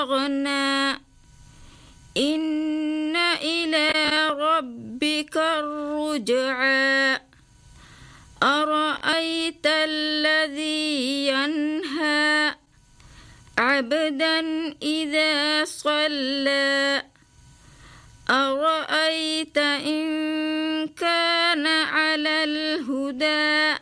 استغنى إن إلى ربك الرجعى أرأيت الذي ينهى عبدا إذا صلى أرأيت إن كان على الهدى